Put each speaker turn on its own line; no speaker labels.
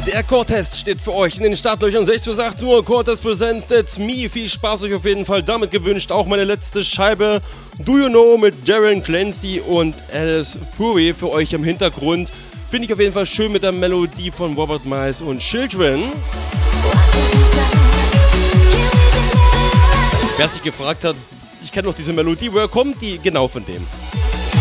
Der Chortest steht für euch in den Startlöchern 6 bis 18 Uhr. Chortest Presents That's Me. Viel Spaß euch auf jeden Fall damit gewünscht. Auch meine letzte Scheibe Do You Know mit Darren Clancy und Alice Fury für euch im Hintergrund. Finde ich auf jeden Fall schön mit der Melodie von Robert Miles und Children. Wer sich gefragt hat, ich kenne noch diese Melodie, woher kommt die? Genau von dem.